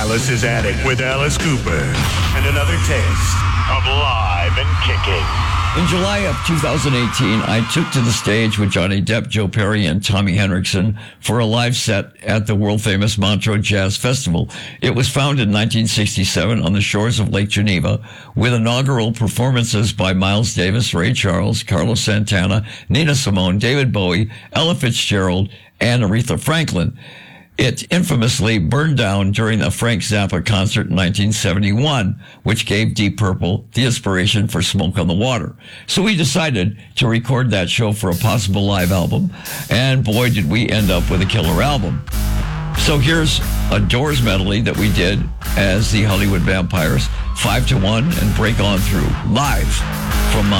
Alice's Attic with Alice Cooper. And another taste of live and kicking. In July of 2018, I took to the stage with Johnny Depp, Joe Perry, and Tommy Henriksen for a live set at the world-famous Montreux Jazz Festival. It was founded in 1967 on the shores of Lake Geneva, with inaugural performances by Miles Davis, Ray Charles, Carlos Santana, Nina Simone, David Bowie, Ella Fitzgerald, and Aretha Franklin. It infamously burned down during a Frank Zappa concert in 1971, which gave Deep Purple the inspiration for Smoke on the Water. So we decided to record that show for a possible live album, and boy, did we end up with a killer album. So here's a Doors medley that we did as the Hollywood Vampires, 5 to 1, and Break On Through, live from